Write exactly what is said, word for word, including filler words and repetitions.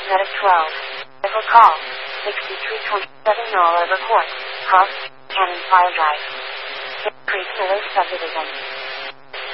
Medic twelve. Echo call. sixty-three twenty-seven Knoll River Court. Cross. Cannon Fire Drive. Creek Miller Subdivision.